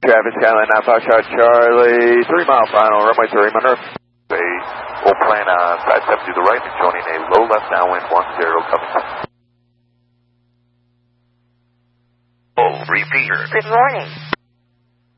traffic, Skyline 9 Foxtrot Charlie, 3 mile final, runway 3, Monroe. We'll plan on 57 to the right and joining a low left downwind 10 coming. Oh, repeater. Good morning.